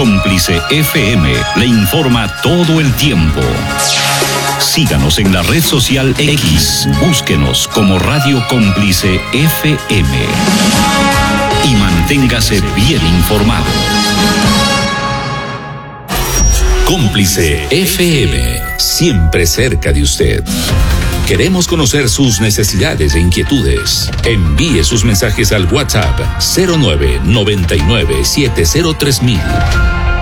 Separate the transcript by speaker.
Speaker 1: Cómplice FM le informa todo el tiempo. Síganos en la red social X, búsquenos como Radio Cómplice FM y manténgase bien informado. Cómplice FM, siempre cerca de usted. Queremos conocer sus necesidades e inquietudes. Envíe sus mensajes al WhatsApp 0999703000.